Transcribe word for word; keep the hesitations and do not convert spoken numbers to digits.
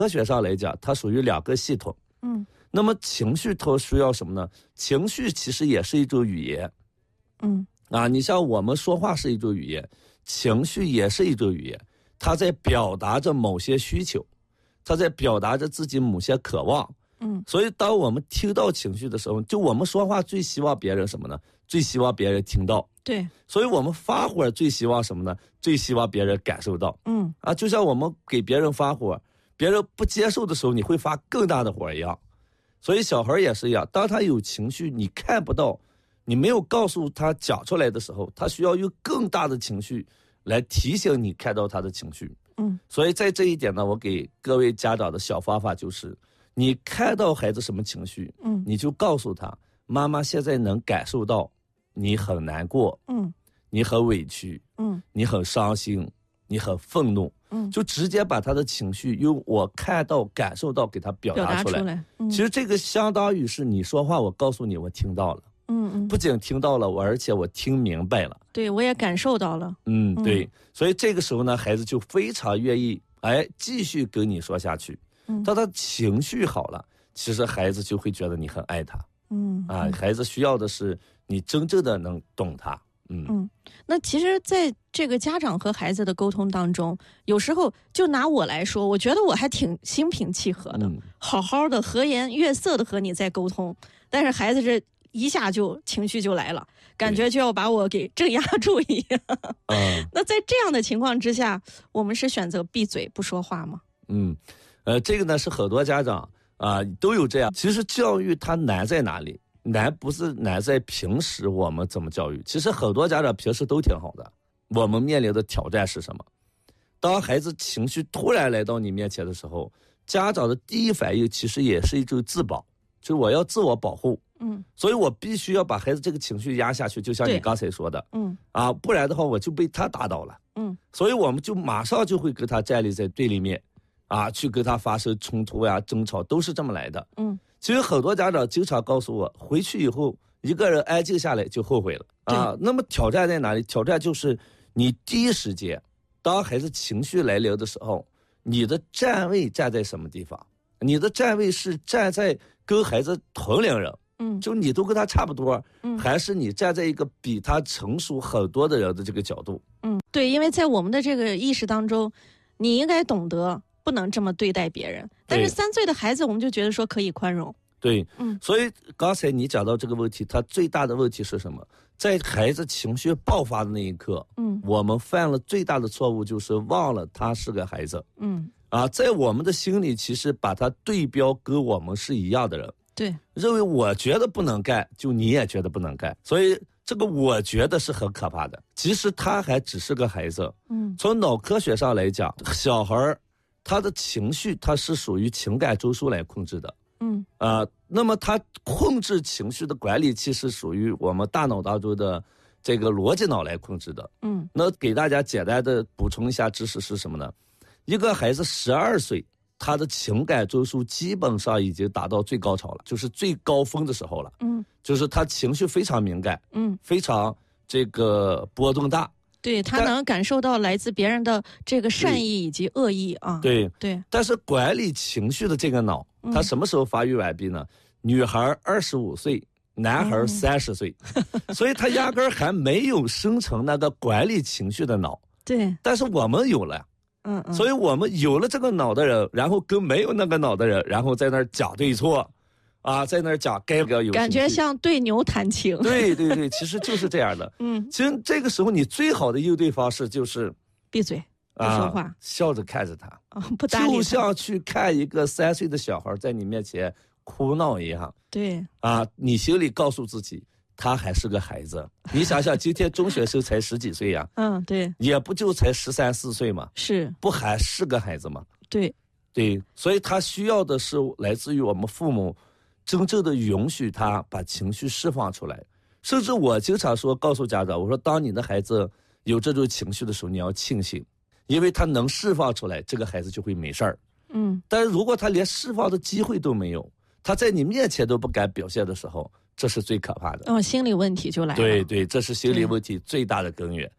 科学上来讲，它属于两个系统。 嗯， 那么情绪它需要什么呢？情绪其实也是一种语言。 嗯， 啊，你像我们说话是一种语言，情绪也是一种语言，它在表达着某些需求，它在表达着自己某些渴望。 嗯， 所以当我们听到情绪的时候，就我们说话最希望别人什么呢？最希望别人听到。 对， 所以我们发火最希望什么呢？最希望别人感受到。 嗯， 啊，就像我们给别人发火，别人不接受的时候，你会发更大的火一样。所以小孩也是一样，当他有情绪，你看不到，你没有告诉他讲出来的时候，他需要用更大的情绪来提醒你看到他的情绪。 嗯， 所以在这一点呢，我给各位家长的小方法就是，你看到孩子什么情绪， 嗯， 你就告诉他，妈妈现在能感受到你很难过， 嗯， 你很委屈， 嗯， 你很伤心，你很愤怒， 嗯， 就直接把他的情绪用我看到、感受到给他表表达达出来。 出来。嗯， 其实这个相当于是你说话，我告诉你我听到了， 嗯嗯， 不仅听到了，我而且我听明白了。 对，我也感受到了。 嗯，对，所以这个时候呢，孩子就非常愿意哎继续跟你说下去。 嗯， 当他情绪好了，其实孩子就会觉得你很爱他。 嗯啊，孩子需要的是你真正的能懂他。嗯嗯，那其实在这个家长和孩子的沟通当中，有时候就拿我来说，我觉得我还挺心平气和的， 嗯、 好好的和颜悦色的和你在沟通，但是孩子这一下就情绪就来了，感觉就要把我给镇压住一样。 嗯， 那在这样的情况之下，我们是选择闭嘴不说话吗？ 嗯，呃，这个呢是很多家长啊、呃、都有这样。其实教育它难在哪里？难不是难在平时我们怎么教育，其实很多家长平时都挺好的。我们面临的挑战是什么？当孩子情绪突然来到你面前的时候，家长的第一反应其实也是一种自保，就是我要自我保护。 嗯， 所以我必须要把孩子这个情绪压下去，就像你刚才说的。 嗯， 啊，不然的话我就被他打倒了。 嗯， 所以我们就马上就会跟他站立在对立面，啊，去跟他发生冲突呀、争吵，都是这么来的。 嗯。 其实很多家长经常告诉我，回去以后一个人安静下来就后悔了啊。那么挑战在哪里？挑战就是你第一时间，当孩子情绪来临的时候，你的站位站在什么地方？你的站位是站在跟孩子同龄人， 嗯， 就你都跟他差不多， 嗯， 还是你站在一个比他成熟很多的人的这个角度？ 嗯，对，因为在我们的这个意识当中，你应该懂得不能这么对待别人，但是三岁的孩子我们就觉得说可以宽容。 对， 嗯， 所以刚才你讲到这个问题，他最大的问题是什么？在孩子情绪爆发的那一刻， 嗯， 我们犯了最大的错误就是忘了他是个孩子， 嗯， 啊，在我们的心里，其实把他对标跟我们是一样的人， 对， 认为我觉得不能干，就你也觉得不能干，所以这个我觉得是很可怕的。其实他还只是个孩子， 嗯， 从脑科学上来讲，小孩他的情绪他是属于情感中枢来控制的。 嗯啊、呃，那么他控制情绪的管理器是属于我们大脑当中的这个逻辑脑来控制的。 嗯， 那给大家简单的补充一下知识是什么呢？一个孩子十二岁，他的情感中枢基本上已经达到最高潮了，就是最高峰的时候了。 嗯， 就是他情绪非常敏感， 嗯， 非常这个波动大。 对，他能感受到来自别人的这个善意以及恶意啊。 对对， 但是管理情绪的这个脑，他什么时候发育完毕呢？嗯、女孩二十五岁，男孩三十岁，嗯、所以他压根儿还没有生成那个管理情绪的脑。 对， 但是我们有了， 嗯嗯， 所以我们有了这个脑的人，然后跟没有那个脑的人，然后在那儿讲对错。啊，在那儿讲该不该有， 感觉像对牛弹琴。 对对对，其实就是这样的。 嗯， 其实这个时候你最好的应对方式就是闭嘴，不说话， 啊、笑着看着他， 啊、不搭理他， 就像去看一个三岁的小孩在你面前哭闹一样。 对啊，你心里告诉自己，他还是个孩子。你想想，今天中学生才十几岁呀、 啊，嗯，对， 也不就才十三四岁嘛， 是不还是个孩子吗？ 对对，所以他需要的是来自于我们父母。真正的允许他把情绪释放出来，甚至我经常说，告诉家长，我说，当你的孩子有这种情绪的时候，你要庆幸，因为他能释放出来，这个孩子就会没事儿。 嗯， 但是如果他连释放的机会都没有，他在你面前都不敢表现的时候，这是最可怕的。 哦，心理问题就来了。 对对，这是心理问题最大的根源。